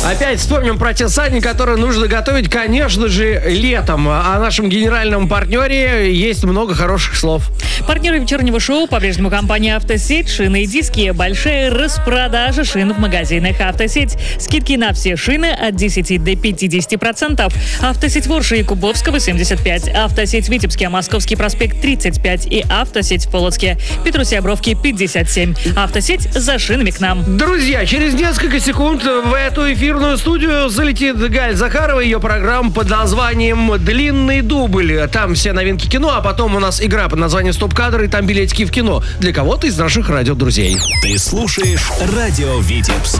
Опять вспомним про те сани, которые нужно готовить, конечно же, летом. О нашем генеральном партнере есть много хороших слов. Партнеры вечернего шоу по-прежнему компания «Автосеть», шины и диски. Большая распродажа шин в магазинах «Автосеть». Скидки на все шины от 10 до 50%. «Автосеть» Ворши и Кубовского 75, «Автосеть» Витебский, Московский проспект 35 и «Автосеть» в Полоцке, Петрусе Обровки 57. «Автосеть» за шинами к нам. Друзья, через несколько секунд в эту эфирную студию залетит Галь Захарова, ее программа под названием «Длинный дубль». Там все новинки кино, а потом у нас игра под названием «Стоп-кадр», и там билетики в кино для кого-то из наших радиодрузей. Ты слушаешь Радио Витебск.